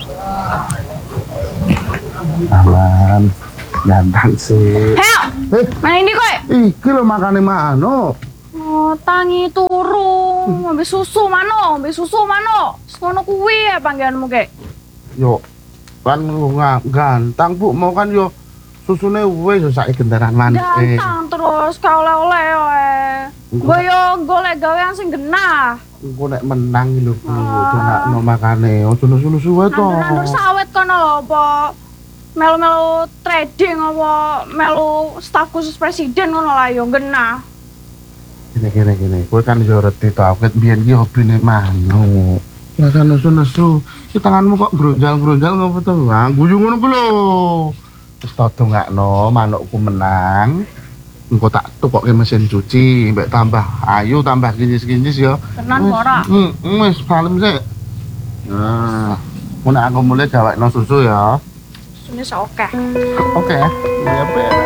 Aman, ganteng sih. Heo, mana ini kowe? Iki lho makane mano. Oh, tangi turu, ngombe susu mano, Ngono kuwi ya panggilanmu kek. Yo, kan ganteng Bu, mau kan yo susune wis sak gendaran manis. Ganteng terus ka oleh-oleh wae. Gue yo golek gawean sing genah. Engko nek menang iki lho Bu, dongakno makane. Ojo nusu-nusu wae to. Nandur sawit kono lho apa melu-melu trading apa melu staf khusus presiden ngono lah yo genah. Gini. Kowe kan yo reti to, aku biyen iki hobine manu. Lah kan nusu-nusu, si tanganmu kok gronjal-gronjal ngopo to? Ah, guyu ngono ku lho. Wis to dongakno manukku menang. Engko tak tukokke mesin cuci, mbek tambah ayu, tambah kinyis-kinyis ya. Tenan ora? Wis kalem sik. Nah, mun aku mulai gawekno susu ya. Susune sak akeh. Oke. Ya,